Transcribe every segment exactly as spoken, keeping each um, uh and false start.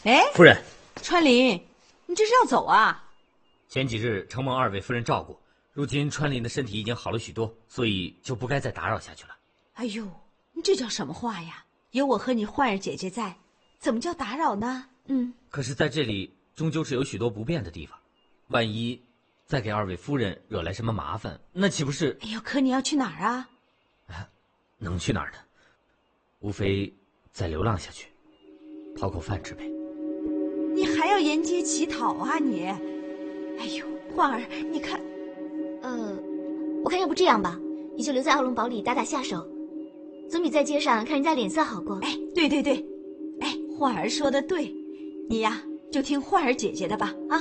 哎， 夫人， 川林，你这是要走啊？ 前几日承蒙二位夫人照顾，如今川林的身体已经好了许多，所以就不该再打扰下去了。 哎呦，你这叫什么话呀？有我和你焕儿姐姐在，怎么叫打扰呢？嗯， 可是在这里终究是有许多不便的地方，万一再给二位夫人惹来什么麻烦，那岂不是…… 哎呦，可你要去哪儿啊？ 能去哪儿呢？无非再流浪下去，讨口饭吃呗。 你还要沿街乞讨啊你？哎呦，焕儿，你看， 呃，我看要不这样吧，你就留在奥龙堡里打打下手，总比在街上看人家脸色好过。 哎，对对对，哎，焕儿说的对，你呀就听焕儿姐姐的吧啊。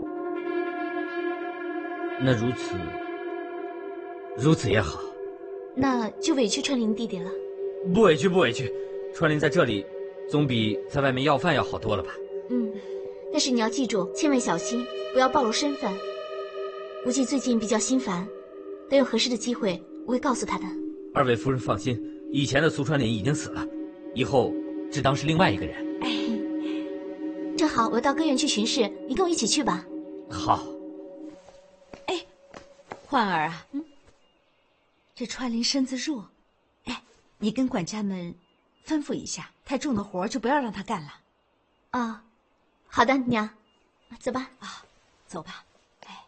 那如此，如此也好。 那就委屈川林弟弟了。 不委屈，不委屈。川林在这里，总比在外面要饭要好多了吧？ 嗯，但是你要记住，千万小心，不要暴露身份。无忌最近比较心烦，等有合适的机会，我会告诉他的。 二位夫人放心，以前的苏川林已经死了，以后只当是另外一个人。 哎，正好我要到歌院去巡视，你跟我一起去吧。 好。 哎，焕儿啊，嗯，这川林身子弱，哎，你跟管家们吩咐一下，太重的活就不要让他干了。 啊、哦，好的，娘，走吧。 啊，走吧。哎，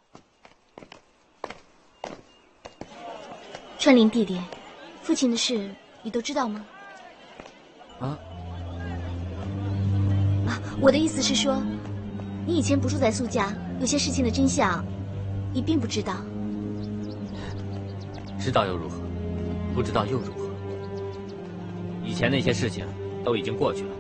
川林弟弟，父亲的事你都知道吗？ 啊？ 啊，我的意思是说，你以前不住在苏家，有些事情的真相，你并不知道。 知道又如何？不知道又如何？以前那些事情都已经过去了。